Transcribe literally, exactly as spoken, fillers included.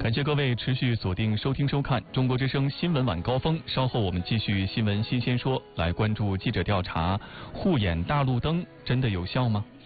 感谢各位持续锁定收听收看中国之声新闻晚高峰。稍后我们继续新闻新鲜说，来关注记者调查：护眼大路灯真的有效吗？